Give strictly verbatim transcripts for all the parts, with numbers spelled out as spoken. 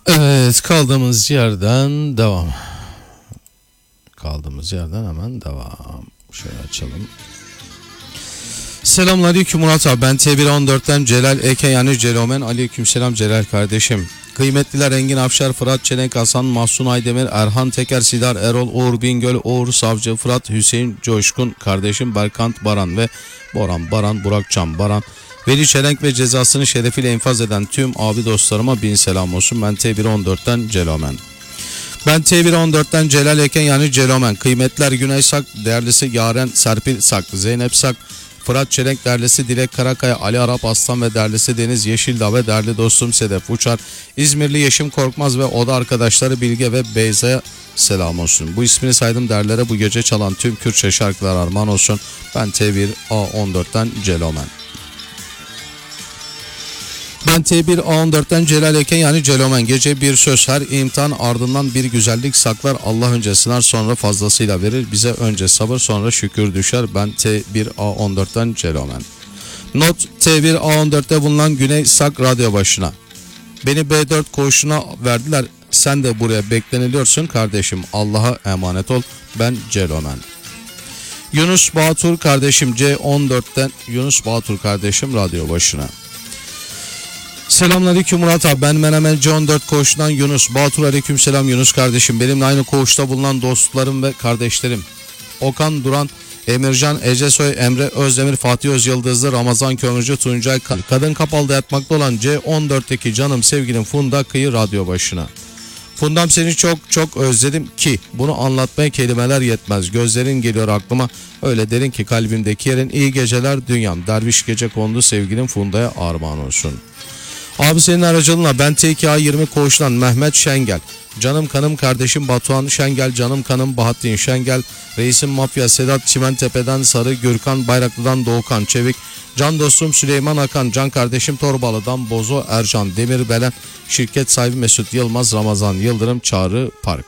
Evet, kaldığımız yerden devam. Kaldığımız yerden hemen devam. Şöyle açalım. Selamünaleyküm Murat abi. Ben T bir on dörtten Celal Eke yani Celomen. Aleykümselam Celal kardeşim. Kıymetliler Engin Afşar, Fırat Çelenk, Hasan Mahsun Aydemir, Erhan Teker, Sidar Erol, Uğur Bingöl, Uğur Savcı, Fırat Hüseyin Coşkun, kardeşim Berkant Baran ve Boran Baran, Burak Can Baran, Veli Çelenk ve cezasını şerefiyle infaz eden tüm abi dostlarıma bin selam olsun. Ben T bir on dörtten Celomen. Ben T bir on dörtten Celal Eken yani Celomen. Kıymetler Güney Sak, değerlisi Yaren Serpil Sak, Zeynep Sak, Fırat Çelenk, değerlisi Dilek Karakaya, Ali Arap Aslan ve değerlisi Deniz Yeşildağ ve değerli dostum Sedef Uçar, İzmirli Yeşim Korkmaz ve oda arkadaşları Bilge ve Beyza'ya selam olsun. Bu ismini saydım değerlere bu gece çalan tüm Kürtçe şarkılar armağan olsun. Ben T bir A on dörtten Celomen. Ben T bir A on dörtten Celal Eken yani Celomen. Gece bir söz, her imtihan ardından bir güzellik saklar. Allah önce sınar sonra fazlasıyla verir. Bize önce sabır sonra şükür düşer. Ben T bir A on dörtten Celomen. Not: T bir A on dörtte bulunan Güney Sak radyo başına. Beni B dört koğuşuna verdiler. Sen de buraya bekleniliyorsun kardeşim. Allah'a emanet ol. Ben Celomen. Yunus Batur kardeşim C on dörtten Yunus Batur kardeşim radyo başına. Selamünaleyküm Murat abi. Ben Menemen C on dört koğuşundan Yunus Batur. Aleykümselam Yunus kardeşim. Benimle aynı koğuşta bulunan dostlarım ve kardeşlerim Okan Duran, Emircan, Ecesoy, Emre Özdemir, Fatih Özyıldızlı, Ramazan Kömürcü, Tuncay Kadın Kapalı'da yatmakta olan C on dörtteki canım sevgilim Funda Kıyı radyo başına. Fundam, seni çok çok özledim ki bunu anlatmaya kelimeler yetmez. Gözlerin geliyor aklıma, öyle derin ki kalbimdeki yerin. İyi geceler dünyam. Derviş gece kondu sevgilim Funda'ya armağan olsun. Abi senin aracılığına ben T iki A yirmi koğuştan Mehmet Şengel, canım kanım kardeşim Batuhan Şengel, canım kanım Bahattin Şengel, reisim mafya Sedat Çimentepe'den Sarı, Gürkan Bayraklı'dan Doğukan Çevik, can dostum Süleyman Akan, can kardeşim Torbalı'dan Bozo Ercan Demirbelen, şirket sahibi Mesut Yılmaz, Ramazan Yıldırım, Çağrı Park.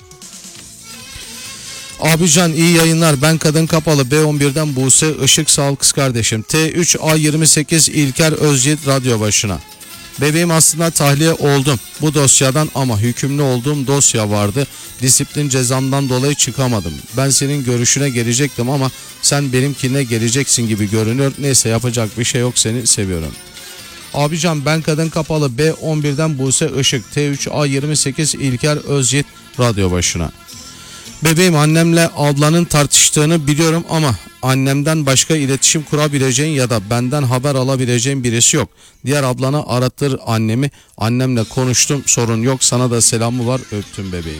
Abican iyi yayınlar. Ben Kadın Kapalı B on birden Buse Işık, sağ ol kız kardeşim. T üç A yirmi sekiz İlker Özyiğit radyo başına. Bebeğim, aslında tahliye oldum bu dosyadan ama hükümlü olduğum dosya vardı. Disiplin cezamdan dolayı çıkamadım. Ben senin görüşüne gelecektim ama sen benimkine geleceksin gibi görünüyor. Neyse, yapacak bir şey yok, seni seviyorum. Abican ben Kadın Kapalı B on birden Buse Işık, T üç A yirmi sekiz İlker Özyiğit radyo başına. Bebeğim, annemle ablanın tartıştığını biliyorum ama annemden başka iletişim kurabileceğin ya da benden haber alabileceğin birisi yok. Diğer ablana arattır annemi. Annemle konuştum, sorun yok. Sana da selamı var, öptüm bebeğim.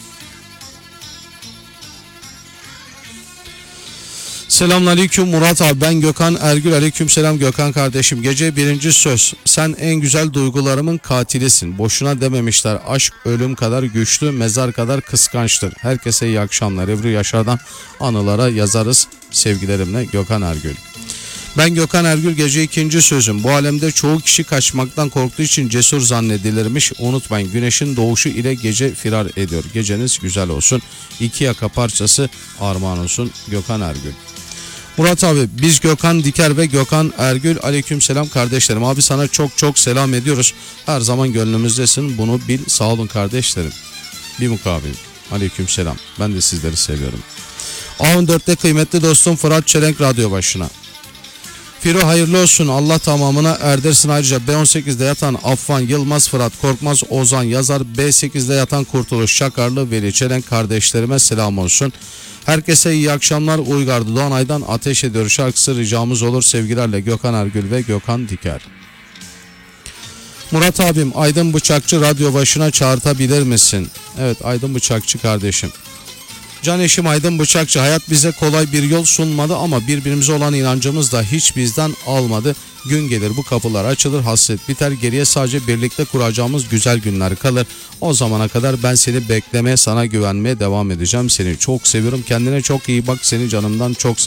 Selamünaleyküm Murat abi. Ben Gökhan Ergül. Aleykümselam Gökhan kardeşim. Gece birinci söz. Sen en güzel duygularımın katilisin. Boşuna dememişler. Aşk ölüm kadar güçlü, mezar kadar kıskançtır. Herkese iyi akşamlar. Ebru Yaşar'dan anılara yazarız. Sevgilerimle Gökhan Ergül. Ben Gökhan Ergül. Gece ikinci sözüm. Bu alemde çoğu kişi kaçmaktan korktuğu için cesur zannedilirmiş. Unutmayın, güneşin doğuşu ile gece firar ediyor. Geceniz güzel olsun. İki yaka parçası armağan olsun Gökhan Ergül. Murat abi, biz Gökhan Diker ve Gökhan Ergül. Aleykümselam kardeşlerim. Abi sana çok çok selam ediyoruz. Her zaman gönlümüzdesin, bunu bil. Sağ olun kardeşlerim. Bir mukabil. Aleykümselam. Ben de sizleri seviyorum. A on dörtte kıymetli dostum Fırat Çelenk radyo başına. Firo hayırlı olsun, Allah tamamına erdirsin. Ayrıca B on sekizde yatan Affan Yılmaz, Fırat Korkmaz, Ozan Yazar, B sekizde yatan Kurtuluş Şakarlı, Veli Çelenk kardeşlerime selam olsun. Herkese iyi akşamlar. Uygardı Doğanay'dan Ateş Ediyor şarkısı ricamız olur. Sevgilerle Gökhan Ergül ve Gökhan Diker. Murat abim, Aydın Bıçakçı radyo başına çağırtabilir misin? Evet, Aydın Bıçakçı kardeşim. Can eşim Aydın Bıçakçı. Hayat bize kolay bir yol sunmadı ama birbirimize olan inancımız da hiç bizden almadı. Gün gelir bu kapılar açılır, hasret biter, geriye sadece birlikte kuracağımız güzel günler kalır. O zamana kadar ben seni beklemeye, sana güvenmeye devam edeceğim. Seni çok seviyorum, kendine çok iyi bak, seni canımdan çok